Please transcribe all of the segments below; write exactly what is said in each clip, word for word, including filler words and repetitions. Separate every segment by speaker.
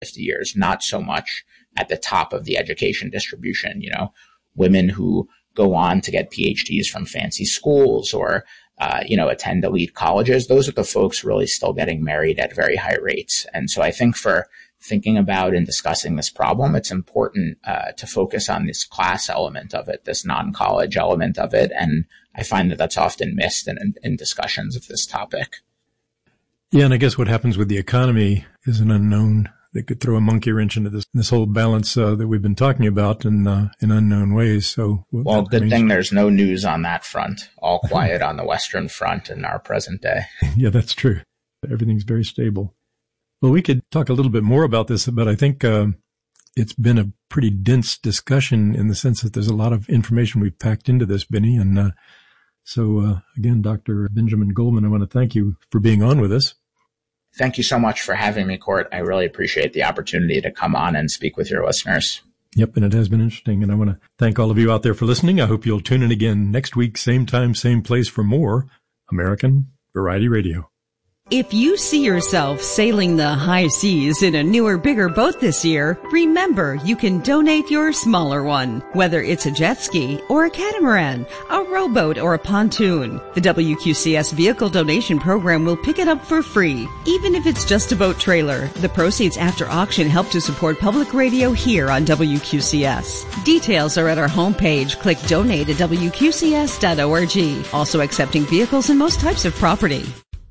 Speaker 1: fifty years, not so much at the top of the education distribution. You know, women who go on to get P H Ds from fancy schools or, uh, you know, attend elite colleges. Those are the folks really still getting married at very high rates. And so I think for thinking about and discussing this problem, it's important uh, to focus on this class element of it, this non-college element of it. And I find that that's often missed in, in discussions of this topic.
Speaker 2: Yeah, and I guess what happens with the economy is an unknown that could throw a monkey wrench into this this whole balance uh, that we've been talking about in uh, in unknown ways. So, well,
Speaker 1: well good thing there's no news on that front. All quiet on the Western Front in our present day.
Speaker 2: Yeah, that's true. Everything's very stable. Well, we could talk a little bit more about this, but I think uh, it's been a pretty dense discussion in the sense that there's a lot of information we've packed into this, Benny. And uh, so, uh, again, Doctor Benjamin Goldman, I want to thank you for being on with us.
Speaker 1: Thank you so much for having me, Court. I really appreciate the opportunity to come on and speak with your listeners.
Speaker 2: Yep, and it has been interesting. And I want to thank all of you out there for listening. I hope you'll tune in again next week, same time, same place for more American Variety Radio.
Speaker 3: If you see yourself sailing the high seas in a newer, bigger boat this year, remember you can donate your smaller one, whether it's a jet ski or a catamaran, a rowboat or a pontoon. The W Q C S Vehicle Donation Program will pick it up for free, even if it's just a boat trailer. The proceeds after auction help to support public radio here on W Q C S. Details are at our homepage. Click donate at W Q C S dot org. Also accepting vehicles and most types of property.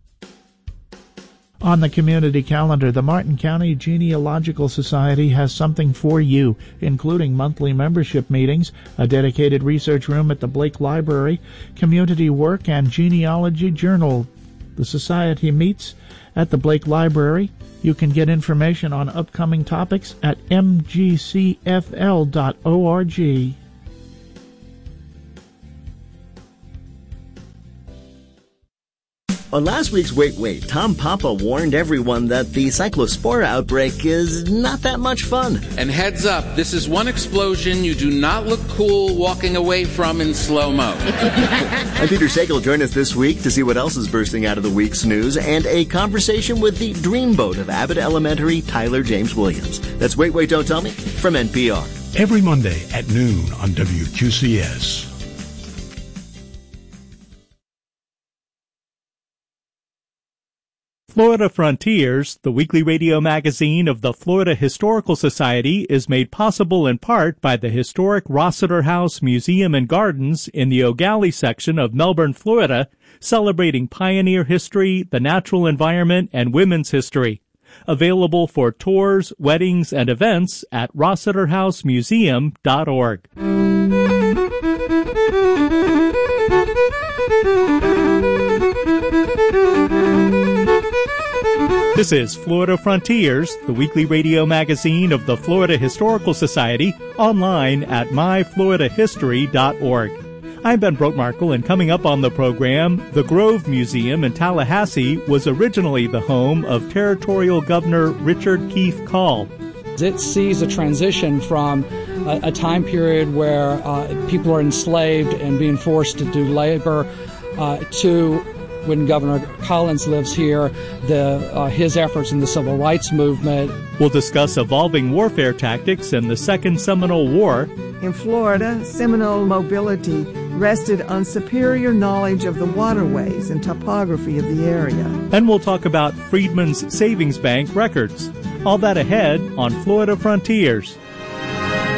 Speaker 4: On the community calendar, the Martin County Genealogical Society has something for you, including monthly membership meetings, a dedicated research room at the Blake Library, community work, and genealogy journal. The Society meets at the Blake Library. You can get information on upcoming topics at m g c f l dot org.
Speaker 5: On last week's Wait Wait, Tom Papa warned everyone that the cyclospora outbreak is not that much fun.
Speaker 6: And heads up, this is one explosion you do not look cool walking away from in slow-mo.
Speaker 5: I'm Peter Sagal. Join us this week to see what else is bursting out of the week's news and a conversation with the dreamboat of Abbott Elementary, Tyler James Williams. That's Wait Wait, Don't Tell Me from N P R.
Speaker 7: Every Monday at noon on W Q C S.
Speaker 8: Florida Frontiers, the weekly radio magazine of the Florida Historical Society, is made possible in part by the historic Rossiter House Museum and Gardens in the O'Galley section of Melbourne, Florida, celebrating pioneer history, the natural environment, and women's history. Available for tours, weddings, and events at rossiter house museum dot org. This is Florida Frontiers, the weekly radio magazine of the Florida Historical Society, online at my florida history dot org. I'm Ben Brotmarkle, and coming up on the program, the Grove Museum in Tallahassee was originally the home of Territorial Governor Richard Keith Call.
Speaker 9: It sees a transition from a, a time period where uh, people are enslaved and being forced to do labor uh, to when Governor Collins lives here, the uh, his efforts in the civil rights movement.
Speaker 8: We'll discuss evolving warfare tactics in the Second Seminole War.
Speaker 10: In Florida, Seminole mobility rested on superior knowledge of the waterways and topography of the area.
Speaker 8: And we'll talk about Freedmen's Savings Bank records. All that ahead on Florida Frontiers.